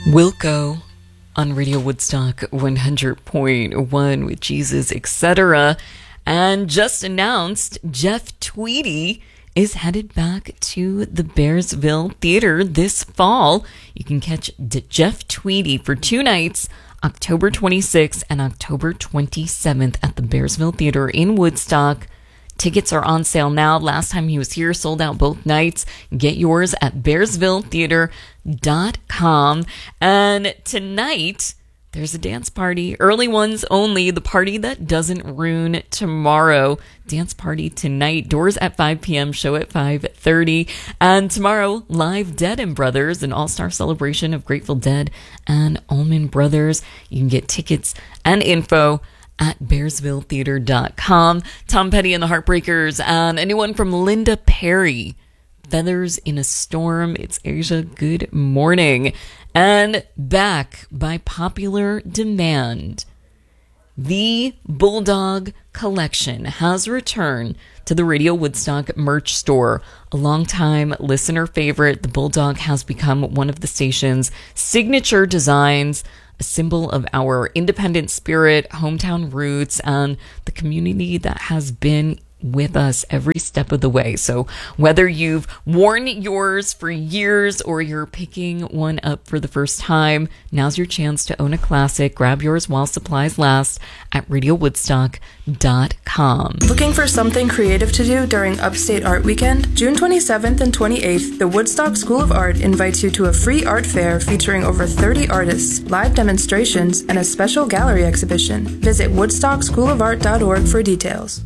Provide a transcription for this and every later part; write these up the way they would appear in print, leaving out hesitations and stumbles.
Wilco on Radio Woodstock 100.1 with Jesus, etc. And just announced, Jeff Tweedy is headed back to the Bearsville Theater this fall. You can catch Jeff Tweedy for 2 nights, October 26th and October 27th at the Bearsville Theater in Woodstock. Tickets are on sale now. Last time he was here, sold out both nights. Get yours at bearsvilletheater.com. And tonight, there's a dance party. Early ones only. The party that doesn't ruin tomorrow. Dance party tonight. Doors at 5 p.m. Show at 5:30. And tomorrow, live Dead and Brothers, an all-star celebration of Grateful Dead and Allman Brothers. You can get tickets and info at bearsvilletheater.com. Tom Petty and the Heartbreakers, and a new one from Linda Perry, Feathers in a Storm. It's Asia, good morning. And back by popular demand, the Bulldog Collection has returned to the Radio Woodstock merch store. A longtime listener favorite, the Bulldog has become one of the station's signature designs, a symbol of our independent spirit, hometown roots, and the community that has been with us every step of the way. So whether you've worn yours for years or you're picking one up for the first time, now's your chance to own a classic. Grab yours while supplies last at radiowoodstock.com. Looking for something creative to do during Upstate Art Weekend? June 27th and 28th, the Woodstock School of Art invites you to a free art fair featuring over 30 artists, live demonstrations, and a special gallery exhibition. Visit woodstockschoolofart.org for details.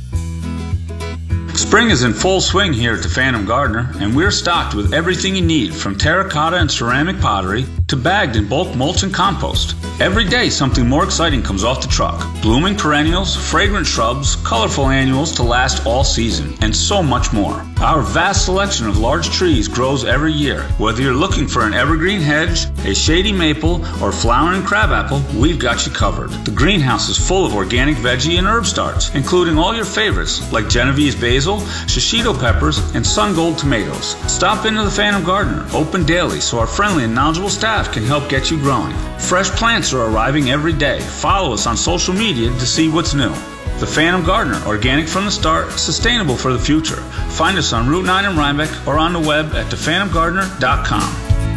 Spring is in full swing here at the Phantom Gardener, and we're stocked with everything you need, from terracotta and ceramic pottery to bagged and bulk mulch and compost. Every day something more exciting comes off the truck. Blooming perennials, fragrant shrubs, colorful annuals to last all season, and so much more. Our vast selection of large trees grows every year. Whether you're looking for an evergreen hedge, a shady maple, or flowering crabapple, we've got you covered. The greenhouse is full of organic veggie and herb starts, including all your favorites like Genovese basil, shishito peppers, and sun gold tomatoes. Stop into the Phantom Gardener, open daily, so our friendly and knowledgeable staff can help get you growing. Fresh plants are arriving every day. Follow us on social media to see what's new. The Phantom Gardener, organic from the start, sustainable for the future. Find us on Route 9 in Rhinebeck or on the web at thephantomgardener.com.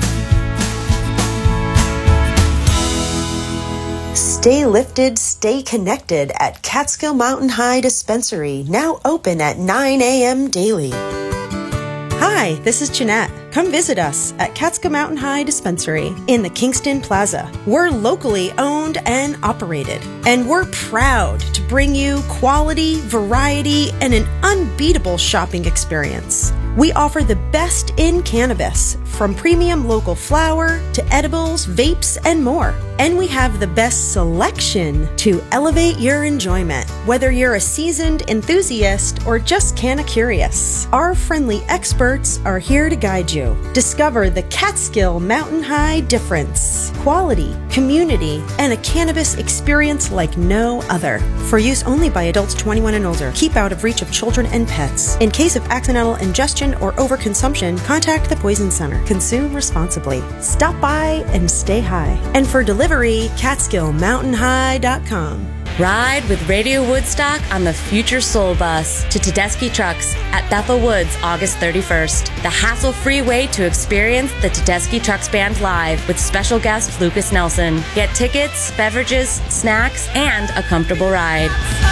Stay lifted, stay connected at Catskill Mountain High Dispensary, now open at 9 a.m. daily. Hi, this is Jeanette. Come visit us at Catskill Mountain High Dispensary in the Kingston Plaza. We're locally owned and operated, and we're proud to bring you quality, variety, and an unbeatable shopping experience. We offer the best in cannabis, from premium local flower to edibles, vapes, and more. And we have the best selection to elevate your enjoyment, whether you're a seasoned enthusiast or just kinda curious. Our friendly experts are here to guide you. Discover the Catskill Mountain High difference. Quality, community, and a cannabis experience like no other. For use only by adults 21 and older. Keep out of reach of children and pets. In case of accidental ingestion or overconsumption, contact the Poison Center. Consume responsibly. Stop by and stay high. And for delivery, CatskillMountainHigh.com. Ride with Radio Woodstock on the Future Soul Bus to Tedeschi Trucks at Bethel Woods, August 31st. The hassle-free way to experience the Tedeschi Trucks Band live with special guest Lucas Nelson. Get tickets, beverages, snacks, and a comfortable ride.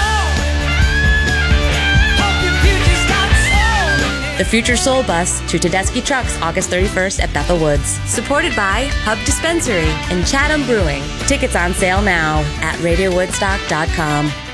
The Future Soul Bus to Tedeschi Trucks, August 31st at Bethel Woods. Supported by Hub Dispensary and Chatham Brewing. Tickets on sale now at radiowoodstock.com.